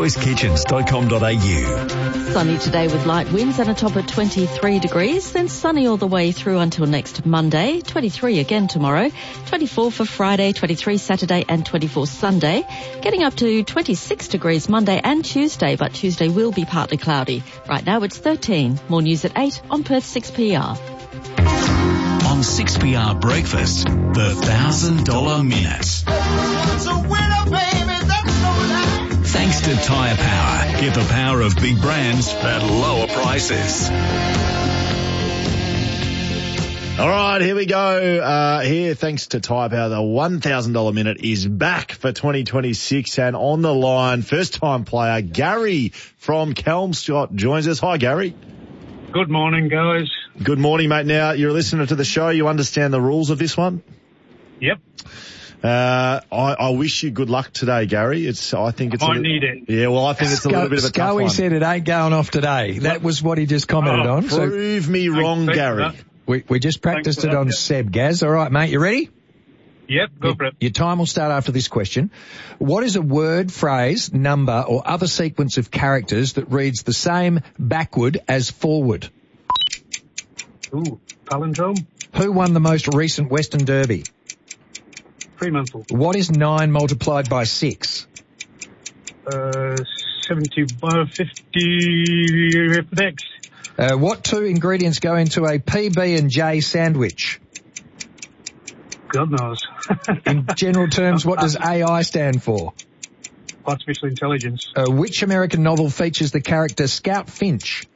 joycekitchens.com.au. Sunny today with light winds and a top of 23 degrees, then sunny all the way through until next Monday, 23 again tomorrow, 24 for Friday, 23 Saturday and 24 Sunday, getting up to 26 degrees Monday and Tuesday, but Tuesday will be partly cloudy. Right now it's 13. More news at 8 on Perth 6PR. On 6PR Breakfast, the $1,000 Minute. It's a winner, baby, that's no lie. Thanks to Tyre Power. Get the power of big brands at lower prices. All right, here we go. Here, thanks to Tyre Power, the $1,000 Minute is back for 2026, and on the line, first-time player Gary from Kelmscott joins us. Hi, Gary. Good morning, guys. Good morning, mate. Now, you're a listener to the show. You understand the rules of this one? Yep. I wish you good luck today, Gary. I think it's need it. Yeah, well, I think it's a little bit of a tough one. Scully said it ain't going off today. That was what he just commented on. Prove me wrong, Gary. We just practiced it on Seb, Gaz. All right, mate, you ready? Yep, go for it. Your time will start after this question. What is a word, phrase, number or other sequence of characters that reads the same backward as forward? Ooh, palindrome. Who won the most recent Western Derby? Fremantle. What is 9 multiplied by 6? 50 next. What 2 ingredients go into a PB&J sandwich? God knows. In general terms, what does AI stand for? Artificial intelligence. Which American novel features the character Scout Finch?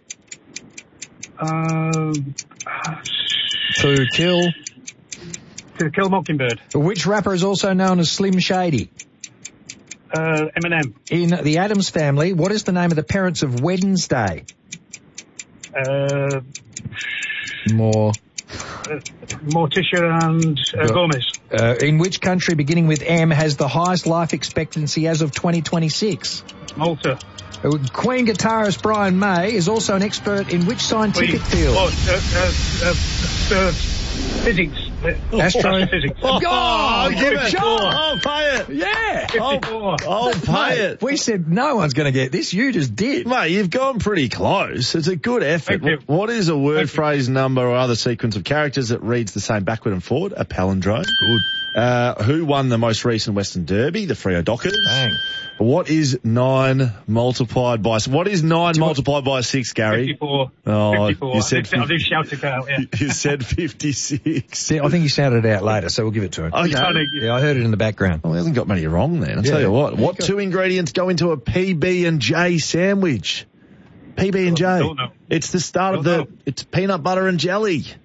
To Kill Mockingbird. Which rapper is also known as Slim Shady? Eminem. In The Addams Family, what is the name of the parents of Wednesday? Morticia and Gomez. In which country, beginning with M, has the highest life expectancy as of 2026? Malta. Queen guitarist Brian May is also an expert in which scientific field? Physics. Astrophysics. Oh, give it. job. I'll pay it. Yeah. 54. I'll pay it. We said no one's going to get this. You just did. Mate, you've gone pretty close. It's a good effort. Thank you. What is a word, phrase, number or other sequence of characters that reads the same backward and forward? A palindrome. Good. Who won the most recent Western Derby? The Freo Dockers. Bang. What is 9 multiplied by 6, Gary? 54. Oh, 54. You said I do shout it out, yeah. You said 56. See, I think you shouted it out later, so we'll give it to him. Okay. Yeah, I heard it in the background. Well, he hasn't got many wrong then. I'll tell you what. What 2 ingredients go into a PB&J sandwich? PB&J. Don't know. It's the start of it's peanut butter and jelly.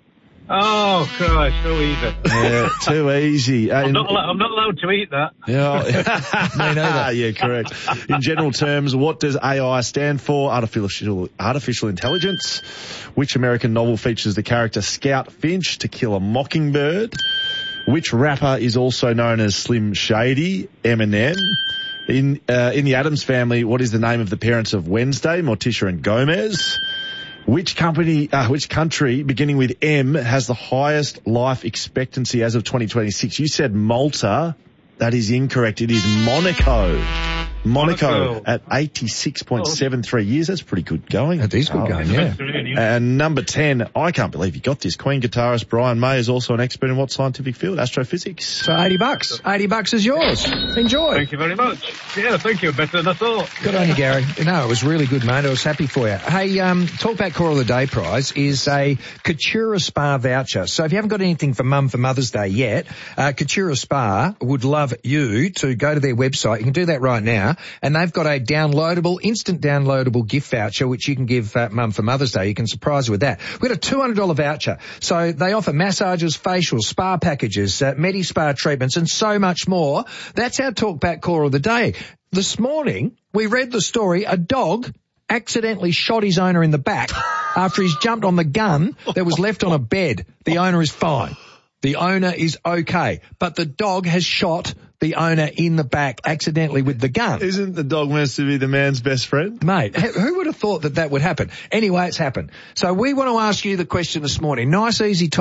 Oh, Christ, so easy. Yeah, too easy. I'm not allowed to eat that. Yeah, me neither. Yeah, correct. In general terms, what does AI stand for? Artificial intelligence. Which American novel features the character Scout Finch, To Kill a Mockingbird? Which rapper is also known as Slim Shady? Eminem. In the Addams Family, what is the name of the parents of Wednesday, Morticia and Gomez? Which country beginning with M has the highest life expectancy as of 2026? You said Malta. That is incorrect. It is Monaco. Monaco at 86.73 years. That's pretty good going. That is good going, yeah. And number 10, I can't believe you got this. Queen guitarist Brian May is also an expert in what scientific field? Astrophysics. So $80. $80 is yours. Enjoy. Thank you very much. Yeah, thank you. Better than I thought. Good on you, Gary. No, it was really good, mate. I was happy for you. Hey, Talkback Call of the Day prize is a Katura Spa voucher. So if you haven't got anything for Mum for Mother's Day yet, Katura Spa would love you to go to their website. You can do that right now. And they've got a instant downloadable gift voucher, which you can give Mum for Mother's Day. You can surprise her with that. We've got a $200 voucher. So they offer massages, facials, spa packages, Medi-Spa treatments, and so much more. That's our Talkback Call of the Day. This morning, we read the story, a dog accidentally shot his owner in the back after he's jumped on the gun that was left on a bed. The owner is fine. The owner is okay. But the dog has shot the owner in the back accidentally with the gun. Isn't the dog meant to be the man's best friend? Mate, who would have thought that would happen? Anyway, it's happened. So we want to ask you the question this morning. Nice, easy topic.